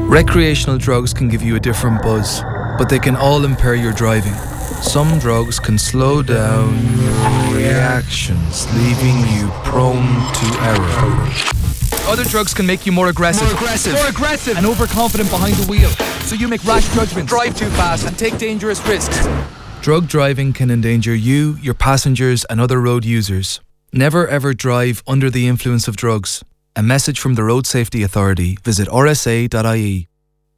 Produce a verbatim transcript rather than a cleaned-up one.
Recreational drugs can give you a different buzz, but they can all impair your driving. Some drugs can slow down your reactions, leaving you prone to error. Other drugs can make you more aggressive. More aggressive. More aggressive. And overconfident behind the wheel. So you make rash judgments, Drive too fast and take dangerous risks. Drug driving can endanger you, your passengers and other road users. Never ever drive under the influence of drugs. A message from the Road Safety Authority. Visit r s a dot i e.